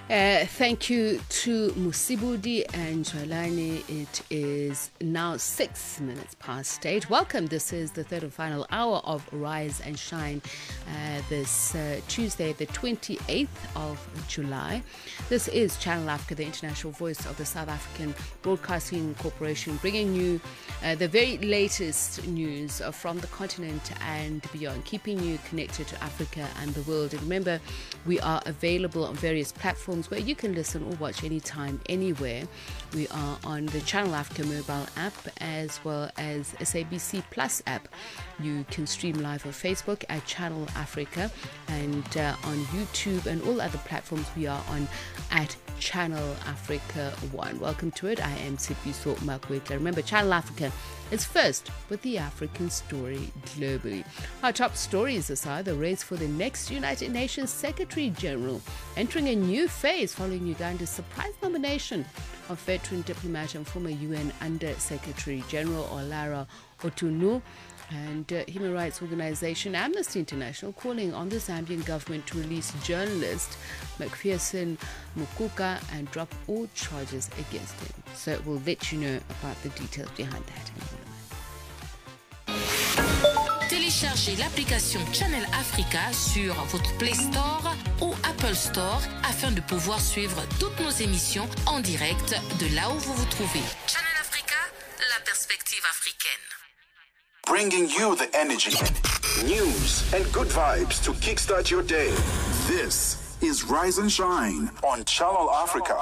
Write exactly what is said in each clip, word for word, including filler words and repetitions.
Uh, thank you to Musibudi and Jwalani. It is now six minutes past eight. Welcome. This is the third and final hour of Rise and Shine uh, this uh, Tuesday, the twenty-eighth of July. This is Channel Africa, the international voice of the South African Broadcasting Corporation, bringing you uh, the very latest news uh, from the continent and beyond, keeping you connected to Africa and the world. And remember, we are available on various platforms where you can listen or watch anytime, anywhere. We are on the Channel Africa mobile app as well as S A B C Plus app. You can stream live on Facebook at Channel Africa and uh, on YouTube and all other platforms we are on at Channel Africa one. Welcome to it. I am Sipiso Makwetla. Remember, Channel Africa is first with the African story globally. Our top stories aside, the race for the next United Nations Secretary General entering a new phase following Uganda's surprise nomination of veteran diplomat and former U N Under Secretary General Olara Otunu. And uh, human rights organization Amnesty International calling on the Zambian government to release journalist Macpherson Mukuka and drop all charges against him. So we'll let you know about the details behind that in a moment. Téléchargez l'application Channel Africa sur votre Play Store ou Apple Store afin de pouvoir suivre toutes nos émissions en direct de là où vous vous trouvez. Channel Africa, la perspective africaine. Bringing you the energy, news, and good vibes to kickstart your day. This is Rise and Shine on Channel Africa.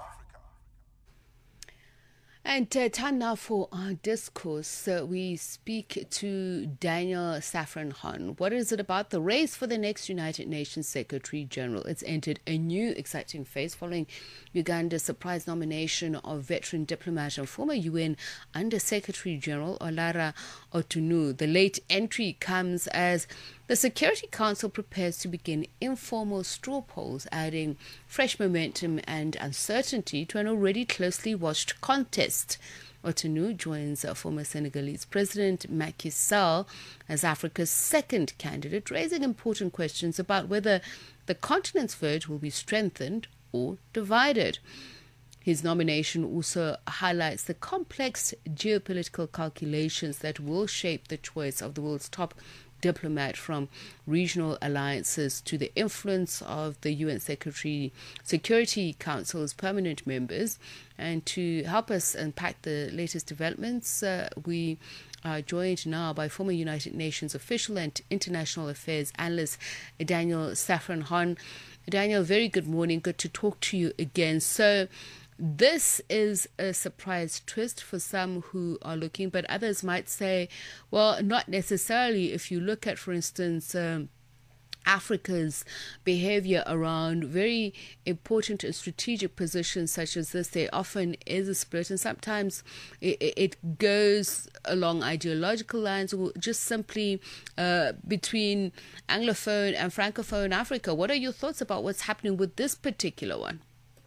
And uh, time now for our discourse. Uh, we speak to Daniel Safran-Hon. What is it about the race for the next United Nations Secretary General? It's entered a new exciting phase following Uganda's surprise nomination of veteran diplomat and former U N Under Secretary General Olara Otunu. The late entry comes as the Security Council prepares to begin informal straw polls, adding fresh momentum and uncertainty to an already closely watched contest. Otunu joins former Senegalese President Macky Sall as Africa's second candidate, raising important questions about whether the continent's vote will be strengthened or divided. His nomination also highlights the complex geopolitical calculations that will shape the choice of the world's top diplomat, from regional alliances to the influence of the U N Secretary Security Council's permanent members. And to help us unpack the latest developments, uh, we are joined now by former United Nations official and international affairs analyst Daniel Safran-Hon. Daniel, very good morning. Good to talk to you again. So this is a surprise twist for some who are looking, but others might say, well, not necessarily. If you look at, for instance, um, Africa's behavior around very important and strategic positions such as this, there often is a split, and sometimes it, it goes along ideological lines or just simply uh, between Anglophone and Francophone Africa. What are your thoughts about what's happening with this particular one?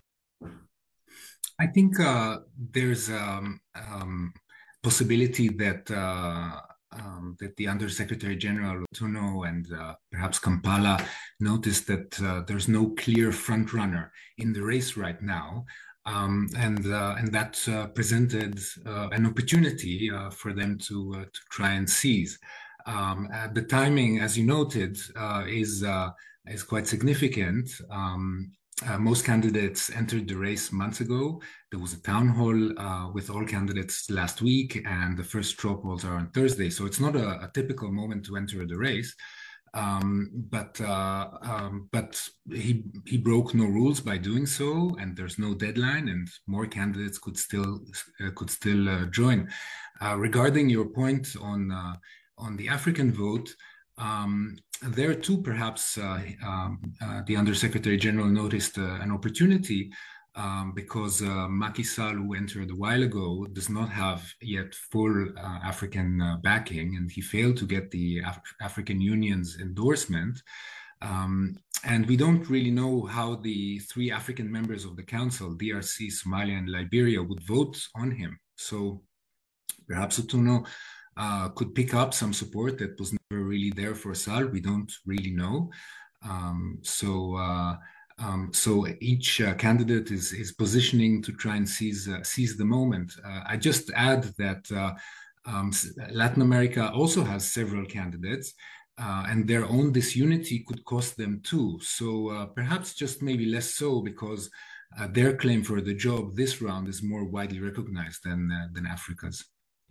I think uh, there's a um, um, possibility that uh, um, that the Undersecretary General Otunu and uh, perhaps Kampala noticed that uh, there's no clear frontrunner in the race right now, um, and uh, and that uh, presented uh, an opportunity uh, for them to uh, to try and seize. Um, uh, the timing, as you noted, uh, is uh, is quite significant. Um, Uh, most candidates entered the race months ago. There was a town hall uh, with all candidates last week, and the first straw polls are on Thursday. So it's not a, a typical moment to enter the race. Um, but uh, um, but he he broke no rules by doing so, and there's no deadline, and more candidates could still uh, could still uh, join. Uh, regarding your point on uh, on the African vote. Um, there too, perhaps uh, um, uh, the Undersecretary General noticed uh, an opportunity um, because uh, Macky Sall, who entered a while ago, does not have yet full uh, African uh, backing, and he failed to get the Af African Union's endorsement. Um, and we don't really know how the three African members of the Council, D R C, Somalia, and Liberia, would vote on him. So perhaps Otunu Uh, could pick up some support that was never really there for Sall. We don't really know. Um, so uh, Um, so each uh, candidate is is positioning to try and seize uh, seize the moment. Uh, I just add that uh, um, Latin America also has several candidates, uh, and their own disunity could cost them too. So uh, perhaps just maybe less so because uh, their claim for the job this round is more widely recognized than uh, than Africa's.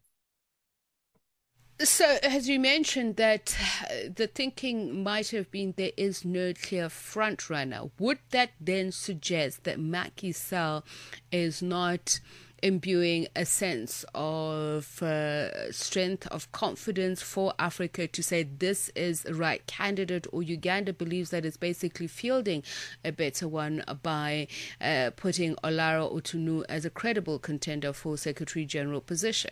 So, as you mentioned, that the thinking might have been there is no clear front runner. Would that then suggest that Macky Sall is not imbuing a sense of uh, strength, of confidence for Africa to say this is the right candidate, or Uganda believes that it's basically fielding a better one by uh, putting Olara Otunu as a credible contender for Secretary General position?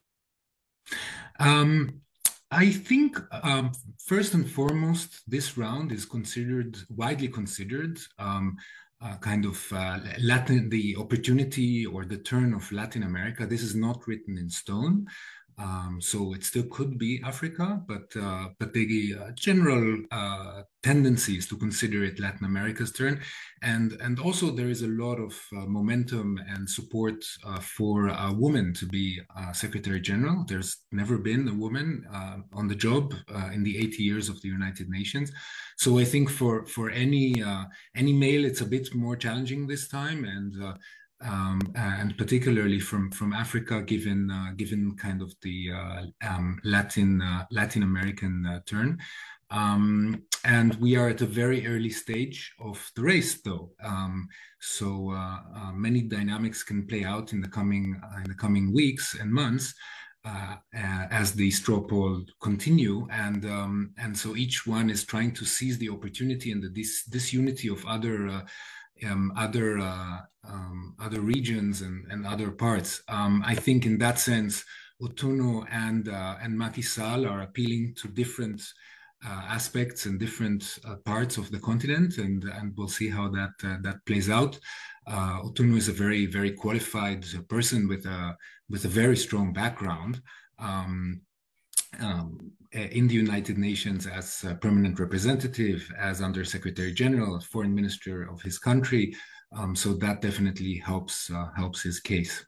Um, I think um, first and foremost, this round is considered widely considered um, uh, kind of uh, Latin, the opportunity or the turn of Latin America. This is not written in stone. Um, so it still could be Africa, but uh, but the uh, general uh, tendency is to consider it Latin America's turn, and and also there is a lot of uh, momentum and support uh, for a woman to be uh, Secretary General. There's never been a woman uh, on the job uh, in the eighty years of the United Nations, so I think for for any uh, any male it's a bit more challenging this time, and. Uh, Um, and particularly from from Africa, given uh, given kind of the uh, um, Latin uh, Latin American uh, turn, um, and we are at a very early stage of the race, though. Um, so uh, uh, many dynamics can play out in the coming uh, in the coming weeks and months uh, uh, as the straw poll continue, and um, and so each one is trying to seize the opportunity and the dis disunity of other. Uh, Um, other uh, um, other regions and, and other parts. Um, I think in that sense, Otunu and uh, and Macky Sall are appealing to different uh, aspects and different uh, parts of the continent, and and we'll see how that uh, that plays out. Uh, Otunu is a very very qualified person with a with a very strong background. Um, Um, in the United Nations as a permanent representative, as Under Secretary General, Foreign Minister of his country. Um, so that definitely helps uh, helps his case.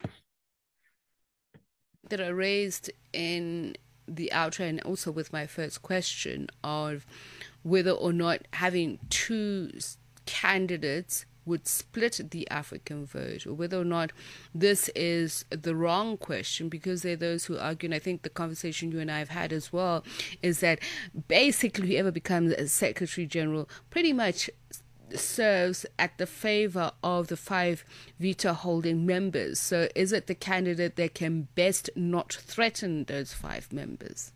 That are raised in the outro and also with my first question of whether or not having two candidates would split the African vote, or whether or not this is the wrong question, because there are those who argue, and I think the conversation you and I have had as well, is that basically whoever becomes a Secretary General pretty much serves at the favor of the five veto-holding members. So is it the candidate that can best not threaten those five members?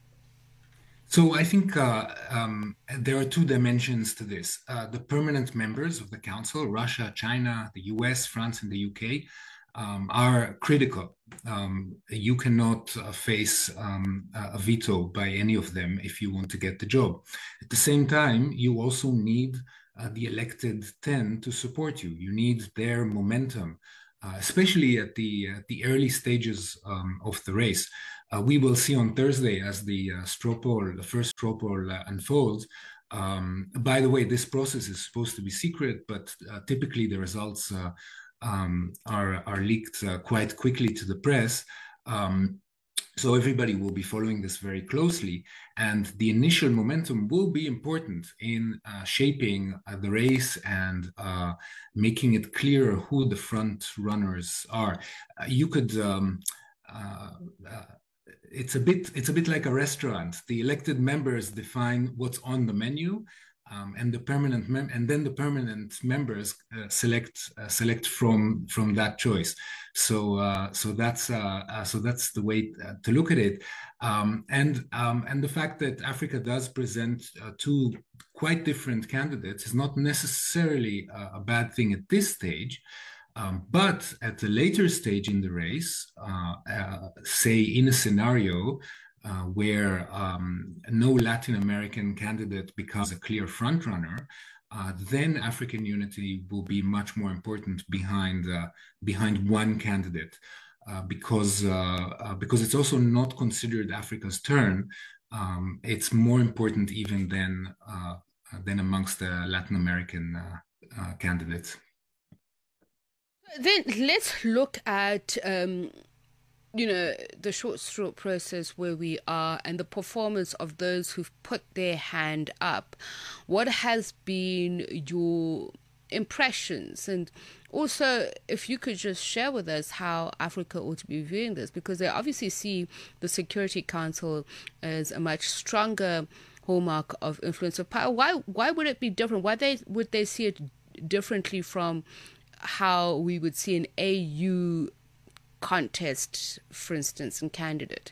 So I think uh, um, there are two dimensions to this. Uh, the permanent members of the Council, Russia, China, the U S, France, and the U K, um, are critical. Um, you cannot uh, face um, a veto by any of them if you want to get the job. At the same time, you also need uh, the elected ten to support you. You need their momentum, uh, especially at the, uh, the early stages um, of the race. Uh, we will see on Thursday as the uh, straw poll, the first straw poll uh, unfolds. Um, by the way, this process is supposed to be secret, but uh, typically the results uh, um, are, are leaked uh, quite quickly to the press. Um, so everybody will be following this very closely. And the initial momentum will be important in uh, shaping uh, the race and uh, making it clear who the front runners are. Uh, you could... Um, uh, uh, It's a bit. It's a bit like a restaurant. The elected members define what's on the menu, um, and the permanent mem and then the permanent members uh, select uh, select from from that choice. So uh, so that's uh, uh, so that's the way to look at it. Um, and um, and the fact that Africa does present uh, two quite different candidates is not necessarily uh, a bad thing at this stage. Um, but at a later stage in the race, uh, uh, say in a scenario uh, where um, no Latin American candidate becomes a clear frontrunner, uh, then African unity will be much more important behind uh, behind one candidate, uh, because uh, uh, because it's also not considered Africa's turn. Um, it's more important even than uh, than amongst the Latin American uh, uh, candidates. Then let's look at, um, you know, the short straw process where we are and the performance of those who've put their hand up. What has been your impressions? And also, if you could just share with us how Africa ought to be viewing this, because they obviously see the Security Council as a much stronger hallmark of influence of power. Why why would it be different? Why they would they see it differently from how we would see an A U contest, for instance, and candidate?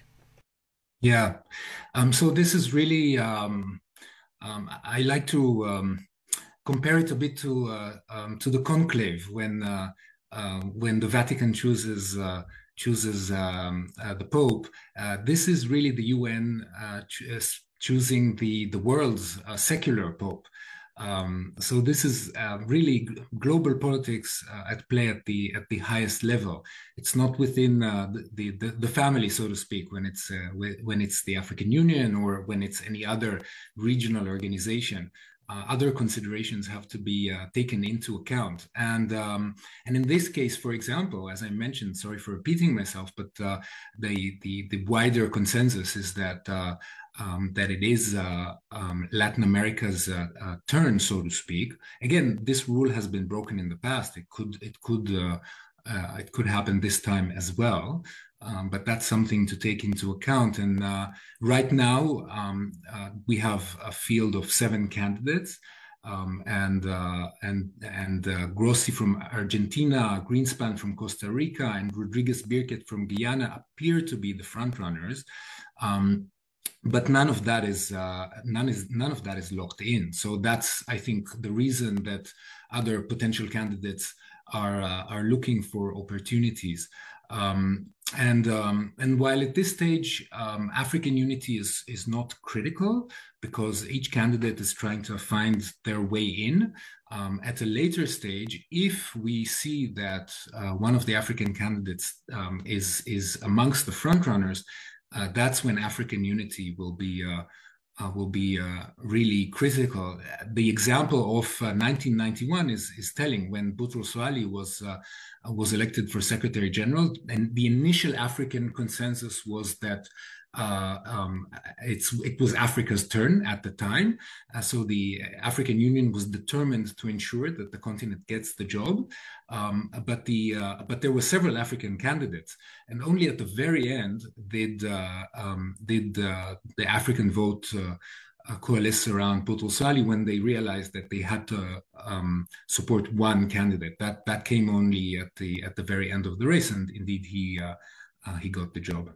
Yeah, um, so this is really, um, um, I like to um, compare it a bit to uh, um, to the conclave when uh, uh, when the Vatican chooses uh, chooses um, uh, the Pope. Uh, this is really the U N uh, ch- choosing the the world's uh, secular Pope. Um, so this is uh, really global politics uh, at play at the at the highest level. It's not within uh, the, the the family, so to speak, when it's uh, when it's the African Union or when it's any other regional organization. Uh, other considerations have to be uh, taken into account, and um, and in this case, for example, as I mentioned, sorry for repeating myself, but uh, the the the wider consensus is that. Uh, Um, that it is uh, um, Latin America's uh, uh, turn, so to speak. Again, this rule has been broken in the past. It could, it could, uh, uh, it could happen this time as well. Um, but that's something to take into account. And uh, right now, um, uh, we have a field of seven candidates. Um, and uh, and and uh, Grossi from Argentina, Greenspan from Costa Rica, and Rodriguez Birket from Guyana appear to be the frontrunners. Um, But none of that is uh, none is none of that is locked in. So that's, I think, the reason that other potential candidates are uh, are looking for opportunities. Um, and um, and while at this stage um, African unity is is not critical because each candidate is trying to find their way in. Um, at a later stage, if we see that uh, one of the African candidates um, is is amongst the frontrunners. Uh, that's when African unity will be uh, uh, will be uh, really critical. The example of uh, nineteen ninety-one is is telling. When Boutros Ghali was uh, was elected for Secretary General, and the initial African consensus was that uh, um, it's it was Africa's turn at the time. Uh, so the African Union was determined to ensure that the continent gets the job. Um, but the uh, but there were several African candidates, and only at the very end did uh, um, did uh, the African vote uh, uh, coalesce around Boutros Ghali when they realized that they had to um, support one candidate. That that came only at the at the very end of the race, and indeed he uh, uh, he got the job.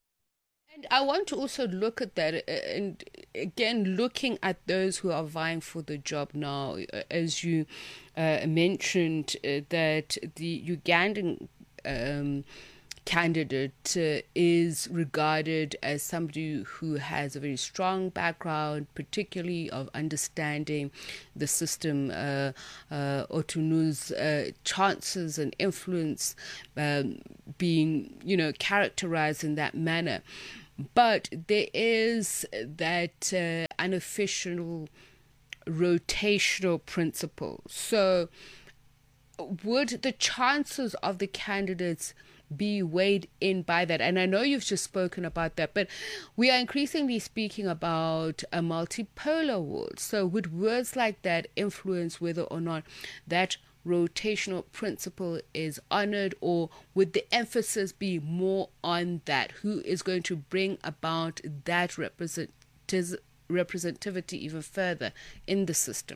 And I want to also look at that, and again, looking at those who are vying for the job now, as you uh, mentioned, uh, that the Ugandan um, candidate uh, is regarded as somebody who has a very strong background, particularly of understanding the system, uh, uh, Otunu's uh, chances and influence um, being, you know, characterized in that manner. But there is that uh, unofficial rotational principle. So would the chances of the candidates be weighed in by that? And I know you've just spoken about that, but we are increasingly speaking about a multipolar world. So would words like that influence whether or not that rotational principle is honored, or would the emphasis be more on that? Who is going to bring about that represent- representativity even further in the system?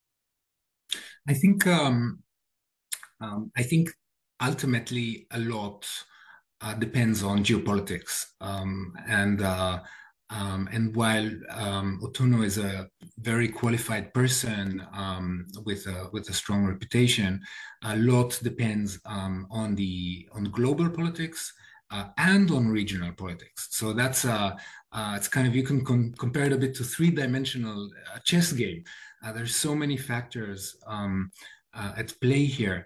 I think um, um, I think ultimately a lot uh, depends on geopolitics, um, and uh, Um, and while um, Otuno is a very qualified person um, with a with a strong reputation, a lot depends um, on the on global politics uh, and on regional politics. So that's uh, uh, it's kind of, you can com- compare it a bit to three-dimensional uh, chess game. Uh, there's so many factors um, uh, at play here.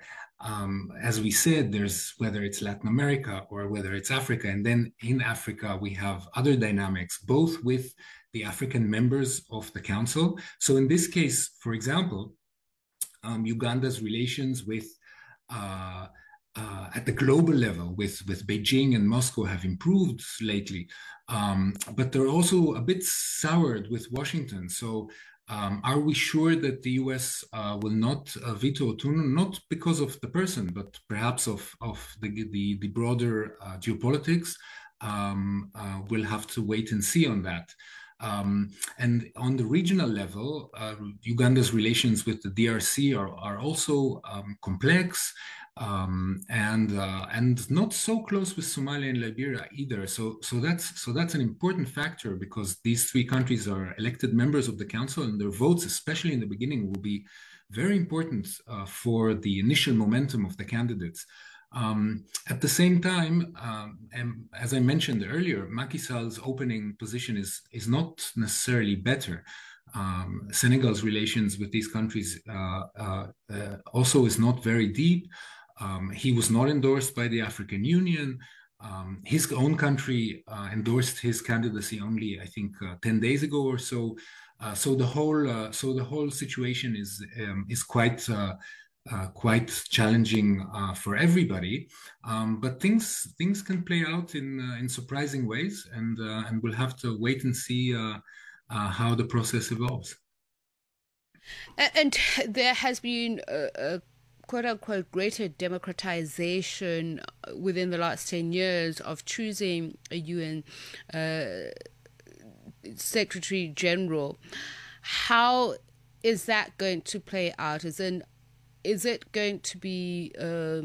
Um, as we said, there's whether it's Latin America or whether it's Africa. And then in Africa, we have other dynamics, both with the African members of the council. So in this case, for example, um, Uganda's relations with uh, uh, at the global level with, with Beijing and Moscow have improved lately, um, but they're also a bit soured with Washington. So Um, are we sure that the U S uh, will not uh, veto Otunu, not because of the person, but perhaps of, of the, the, the broader uh, geopolitics? Um, uh, we'll have to wait and see on that. Um, and on the regional level, uh, Uganda's relations with the D R C are, are also um, complex. Um, and uh, and not so close with Somalia and Liberia either. So so that's so that's an important factor, because these three countries are elected members of the council, and their votes, especially in the beginning, will be very important uh, for the initial momentum of the candidates. Um, at the same time, um, and as I mentioned earlier, Macky Sall's opening position is is not necessarily better. Um, Senegal's relations with these countries uh, uh, uh, also is not very deep. Um, he was not endorsed by the African Union. Um, his own country uh, endorsed his candidacy only, I think, uh, ten days ago or so. Uh, so the whole uh, so the whole situation is um, is quite uh, uh, quite challenging uh, for everybody. Um, but things things can play out in uh, in surprising ways, and uh, and we'll have to wait and see uh, uh, how the process evolves. And there has been a, a quote-unquote greater democratization within the last ten years of choosing a U N uh, Secretary General. How is that going to play out? Is, in, is it going to be a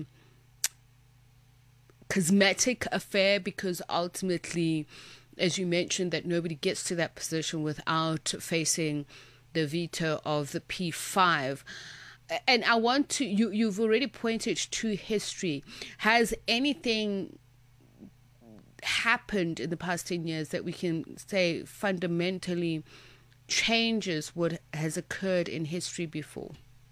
cosmetic affair? Because ultimately, as you mentioned, that nobody gets to that position without facing the veto of the P five. And I want to, you, you've already pointed to history. Has anything happened in the past ten years that we can say fundamentally changes what has occurred in history before?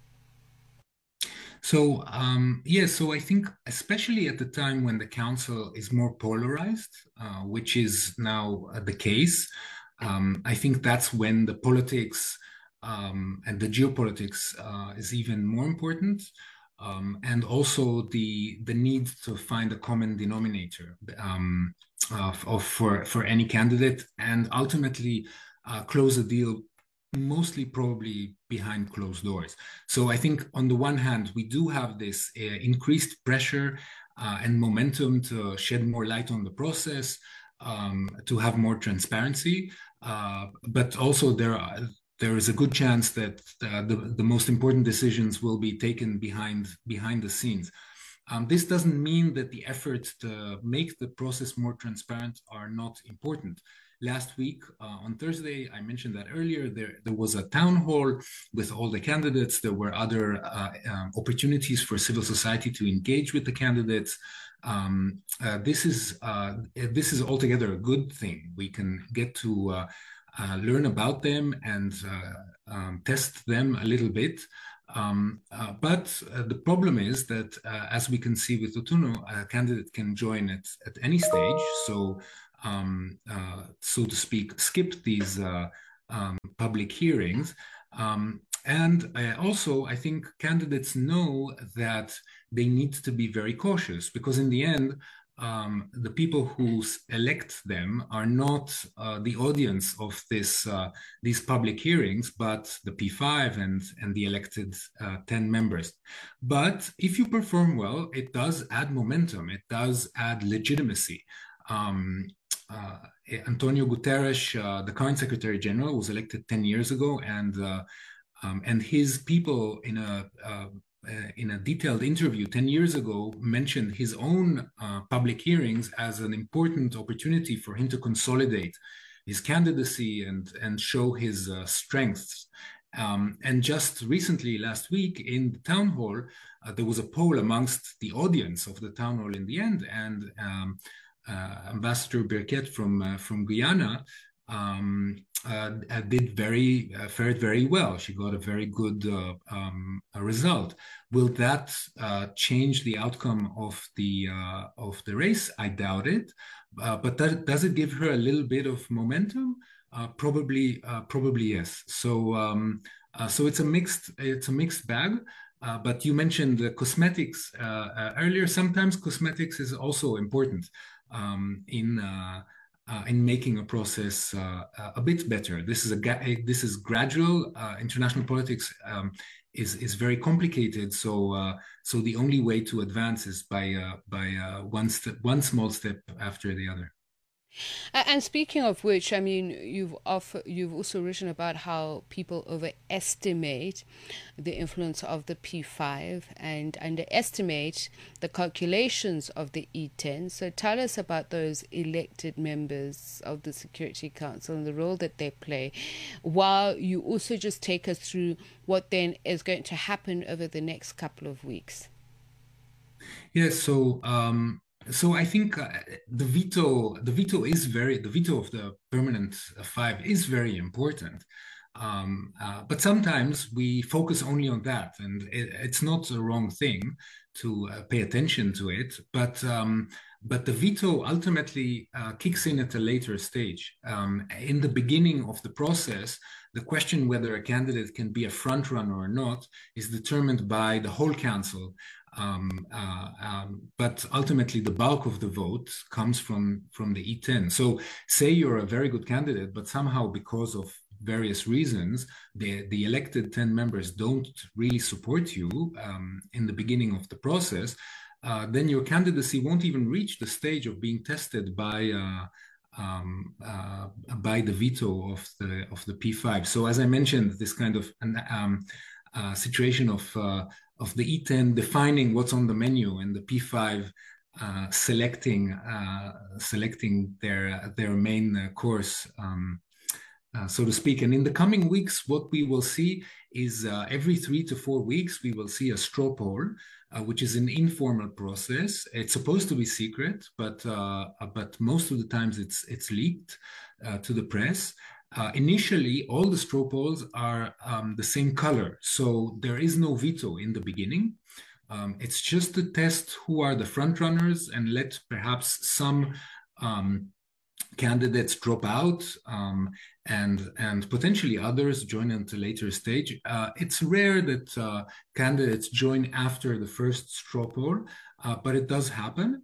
So, um, yes, yeah, so I think especially at the time when the council is more polarized, uh, which is now uh, the case, um, I think that's when the politics Um, and the geopolitics uh, is even more important, um, and also the the need to find a common denominator um, of, of for for any candidate, and ultimately uh, close a deal, mostly probably behind closed doors. So I think on the one hand we do have this uh, increased pressure uh, and momentum to shed more light on the process, um, to have more transparency, uh, but also there are. There is a good chance that uh, the, the most important decisions will be taken behind, behind the scenes. Um, this doesn't mean that the efforts to make the process more transparent are not important. Last week, uh, on Thursday, I mentioned that earlier, there, there was a town hall with all the candidates. There were other uh, um, opportunities for civil society to engage with the candidates. Um, uh, this is, uh, this is altogether a good thing. We can get to uh, Uh, learn about them and uh, um, test them a little bit. Um, uh, but uh, the problem is that, uh, as we can see with Otunu, a candidate can join at, at any stage. So, um, uh, so to speak, skip these uh, um, public hearings. Um, and uh, also, I think candidates know that they need to be very cautious, because in the end, Um, the people who elect them are not uh, the audience of this uh, these public hearings, but the P five and and the elected uh, ten members. But if you perform well, it does add momentum. It does add legitimacy. Um, uh, Antonio Guterres, uh, the current Secretary General, was elected ten years ago, and uh, um, and his people in a uh, Uh, in a detailed interview ten years ago, mentioned his own uh, public hearings as an important opportunity for him to consolidate his candidacy and, and show his uh, strengths. Um, and just recently, last week, in the town hall, uh, there was a poll amongst the audience of the town hall in the end, and um, uh, Ambassador Birket from, uh, from Guyana um, uh, did very uh, fared very well. She got a very good uh, um, a result. Will that uh, change the outcome of the uh, of the race? I doubt it. Uh, but that, does it give her a little bit of momentum? Uh, probably, uh, probably yes. So, um, uh, so it's a mixed it's a mixed bag. Uh, but you mentioned the cosmetics uh, uh, earlier. Sometimes cosmetics is also important um, in. Uh, Uh, in making a process uh, a bit better. This is a this is gradual. Uh, international politics um, is is very complicated. So uh, so the only way to advance is by uh, by uh, one step, one small step after the other. And speaking of which, I mean, you've offer, you've also written about how people overestimate the influence of the P five and underestimate the calculations of the E ten. So tell us about those elected members of the Security Council and the role that they play, while you also just take us through what then is going to happen over the next couple of weeks. Yes, so um So I think uh, the veto, the veto is very, the veto of the permanent five is very important. Um, uh, but sometimes we focus only on that, and it, it's not a wrong thing to uh, pay attention to it. But um, but the veto ultimately uh, kicks in at a later stage. Um, in the beginning of the process, the question whether a candidate can be a front runner or not is determined by the whole council. Um, uh, um, but ultimately, the bulk of the vote comes from from the E ten. So, say you're a very good candidate, but somehow because of various reasons, the the elected ten members don't really support you um, in the beginning of the process. Uh, then your candidacy won't even reach the stage of being tested by uh, um, uh, by the veto of the of the P five. So, as I mentioned, this kind of an, um, uh, situation of uh, of the E ten defining what's on the menu and the P five uh, selecting uh, selecting their their main uh, course, um, uh, so to speak. And in the coming weeks, what we will see is uh, every three to four weeks we will see a straw poll, uh, which is an informal process. It's supposed to be secret, but uh, but most of the times it's it's leaked uh, to the press. Uh, initially, all the straw polls are um, the same color, so there is no veto in the beginning. Um, it's just to test who are the front runners and let perhaps some um, candidates drop out um, and and potentially others join at a later stage. Uh, it's rare that uh, candidates join after the first straw poll, uh, but it does happen.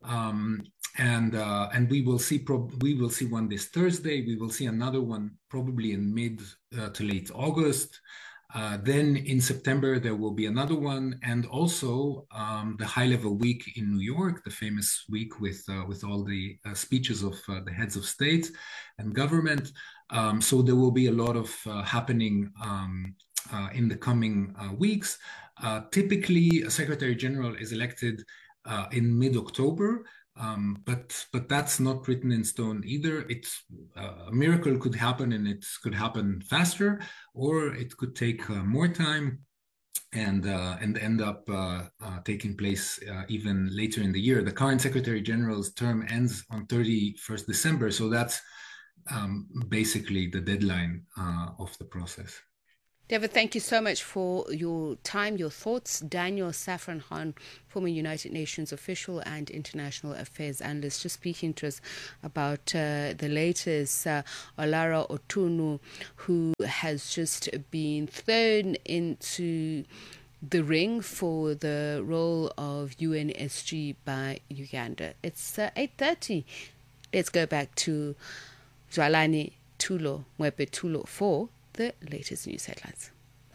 Um, and uh, and we will see prob- we will see one this Thursday. We will see another one probably in mid uh, to late August. Uh, then in September there will be another one, and also um, the high level week in New York, the famous week with uh, with all the uh, speeches of uh, the heads of state and government. Um, so there will be a lot of uh, happening um, uh, in the coming uh, weeks. Uh, typically, a Secretary General is elected uh, in mid-October. Um, but but that's not written in stone either. It's uh, a miracle could happen, and it could happen faster, or it could take uh, more time, and uh, and end up uh, uh, taking place uh, even later in the year. The current Secretary General's term ends on thirty-first December, so that's um, basically the deadline uh, of the process. David, thank you so much for your time, your thoughts. Daniel Safran-Hahn, former United Nations official and international affairs analyst, just speaking to us about uh, the latest. Uh, Olara Otunu, who has just been thrown into the ring for the role of U N S G by Uganda. It's uh, eight thirty. Let's go back to Zwalani Tulo, Mwepe Tulo for the latest news headlines.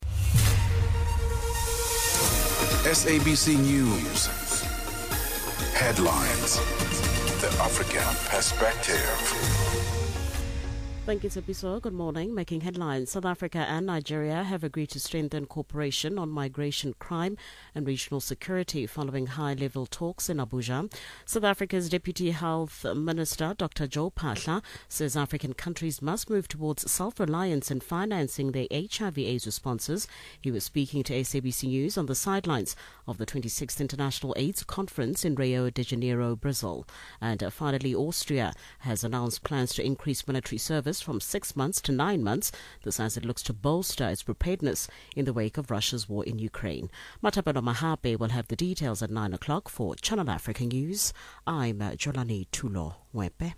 S A B C News headlines. The African perspective. Thank you, Sepiso. Good morning. Making headlines. South Africa and Nigeria have agreed to strengthen cooperation on migration, crime and regional security following high-level talks in Abuja. South Africa's Deputy Health Minister, Doctor Joe Phaahla, says African countries must move towards self-reliance in financing their H I V AIDS responses. He was speaking to S A B C News on the sidelines of the twenty-sixth International AIDS Conference in Rio de Janeiro, Brazil. And uh, finally, Austria has announced plans to increase military service notice from six months to nine months, this as it looks to bolster its preparedness in the wake of Russia's war in Ukraine. Matapelo Mahape will have the details at nine o'clock for Channel Africa News. I'm Jolani Tulo Wepe.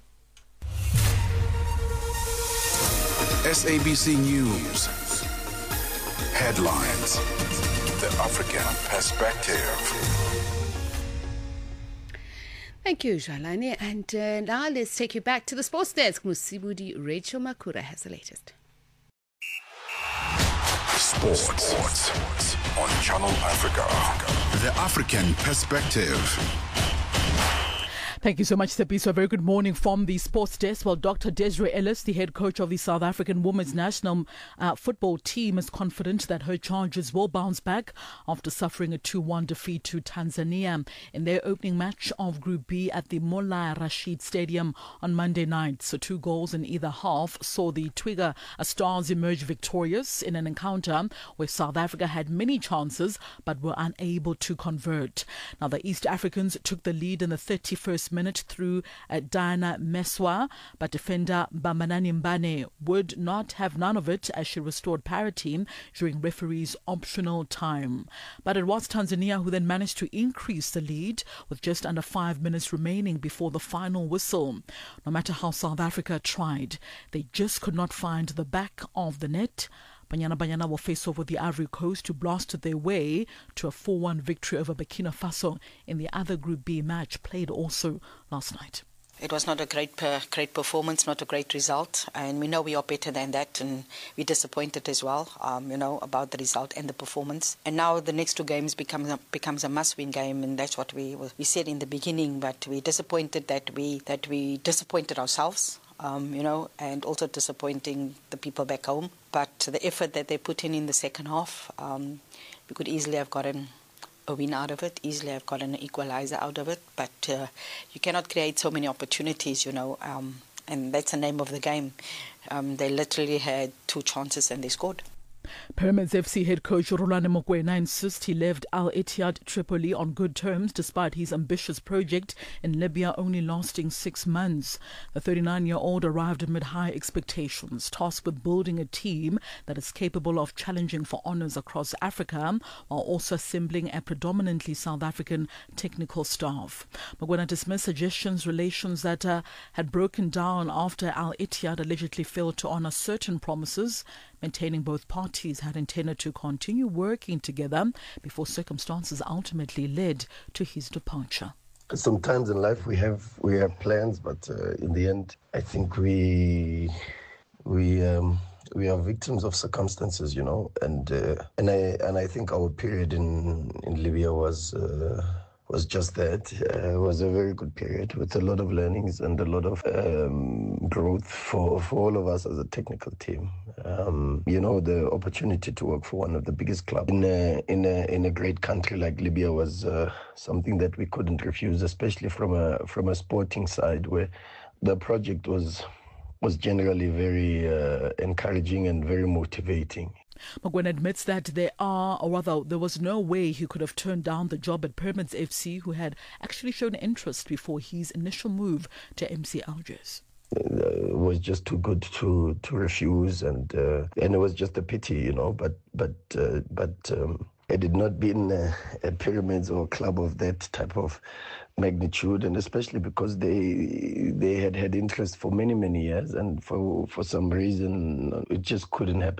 S A B C News. Headlines. The African Perspective. Thank you, Jalani. And uh, now let's take you back to the sports desk. Musibudi Rachel Makura has the latest. Sports, Sports on Channel Africa. The African Perspective. Thank you so much, Tepiso. A very good morning from the sports desk. Well, Doctor Desiree Ellis, the head coach of the South African women's national uh, football team, is confident that her charges will bounce back after suffering a two one defeat to Tanzania in their opening match of Group B at the Mola Rashid Stadium on Monday night. So two goals in either half saw the Twiga Stars emerge victorious in an encounter where South Africa had many chances but were unable to convert. Now, the East Africans took the lead in the thirty-first minute through uh, Diana Meswa, but defender Bamanani Mbane would not have none of it as she restored parity during referee's optional time. But it was Tanzania who then managed to increase the lead with just under five minutes remaining before the final whistle. No matter how South Africa tried, they just could not find the back of the net. Banyana Banyana will face off with the Ivory Coast to blast their way to a four one victory over Burkina Faso in the other Group B match played also last night. It was not a great per, great performance, not a great result, and we know we are better than that, and we're disappointed as well, um, you know, about the result and the performance. And now the next two games becomes a, becomes a must-win game, and that's what we we said in the beginning. But we're disappointed that we that we disappointed ourselves. Um, you know, and also disappointing the people back home. But the effort that they put in in the second half, um, we could easily have gotten a win out of it, easily have gotten an equalizer out of it. But uh, you cannot create so many opportunities, you know, um, and that's the name of the game. Um, they literally had two chances and they scored. Pyramids F C head coach Rulane Mokoena insists he left Al Ittihad Tripoli on good terms despite his ambitious project in Libya only lasting six months. The thirty-nine-year-old arrived amid high expectations, tasked with building a team that is capable of challenging for honours across Africa while also assembling a predominantly South African technical staff. Mokoena dismissed suggestions relations that uh, had broken down after Al Ittihad allegedly failed to honour certain promises, maintaining both parties had intended to continue working together before circumstances ultimately led to his departure. Sometimes in life we have we have plans, but uh, in the end, I think we we um, we are victims of circumstances, you know. And uh, and I and I think our period in in Libya was. Uh, was just that. Uh, it was a very good period with a lot of learnings and a lot of um, growth for, for all of us as a technical team. Um, you know, the opportunity to work for one of the biggest clubs in a, in a, in a great country like Libya was uh, something that we couldn't refuse, especially from a from a sporting side where the project was was generally very uh, encouraging and very motivating. Mokoena admits that there are, or rather, there was no way he could have turned down the job at Pyramids F C, who had actually shown interest before his initial move to M C Algiers. It was just too good to to refuse, and uh, and it was just a pity, you know. But but uh, but um, it had not been a, a Pyramids or a club of that type of magnitude, and especially because they they had had interest for many many years, and for for some reason it just couldn't happen.